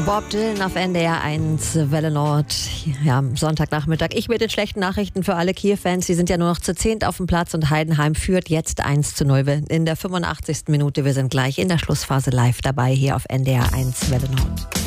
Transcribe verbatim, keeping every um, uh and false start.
Bob Dylan auf N D R eins, Welle Nord, ja, am Sonntagnachmittag. Ich mit den schlechten Nachrichten für alle Kiel-Fans. Sie sind ja nur noch zu zehnt auf dem Platz und Heidenheim führt jetzt eins zu null in der fünfundachtzigsten Minute. Wir sind gleich in der Schlussphase live dabei hier auf N D R eins, Welle Nord.